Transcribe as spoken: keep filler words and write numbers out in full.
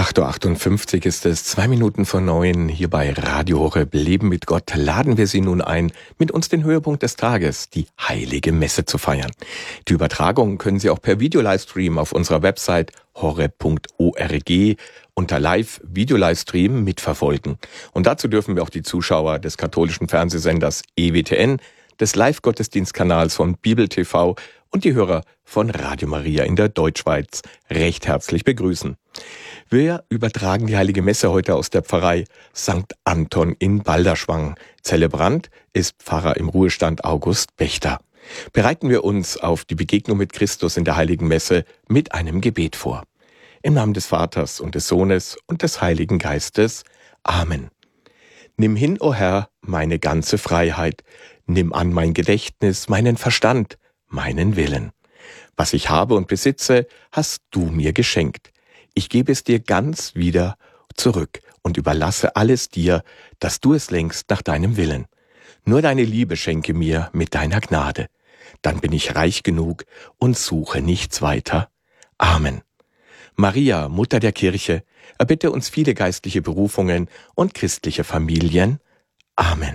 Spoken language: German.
acht Uhr achtundfünfzig ist es, zwei Minuten vor neun, hier bei Radio Horeb Leben mit Gott. Laden wir Sie nun ein, mit uns den Höhepunkt des Tages, die Heilige Messe, zu feiern. Die Übertragung können Sie auch per Video-Livestream auf unserer Website horeb punkt org unter Live-Video-Livestream mitverfolgen. Und dazu dürfen wir auch die Zuschauer des katholischen Fernsehsenders E W T N, des Live-Gottesdienstkanals von Bibel T V und die Hörer von Radio Maria in der Deutschschweiz recht herzlich begrüßen. Wir übertragen die Heilige Messe heute aus der Pfarrei Sankt Anton in Balderschwang. Zelebrant ist Pfarrer im Ruhestand August Bechter. Bereiten wir uns auf die Begegnung mit Christus in der Heiligen Messe mit einem Gebet vor. Im Namen des Vaters und des Sohnes und des Heiligen Geistes. Amen. Nimm hin, o Herr, meine ganze Freiheit. Nimm an mein Gedächtnis, meinen Verstand, meinen Willen. Was ich habe und besitze, hast du mir geschenkt. Ich gebe es dir ganz wieder zurück und überlasse alles dir, dass du es lenkst nach deinem Willen. Nur deine Liebe schenke mir mit deiner Gnade. Dann bin ich reich genug und suche nichts weiter. Amen. Maria, Mutter der Kirche, erbitte uns viele geistliche Berufungen und christliche Familien. Amen.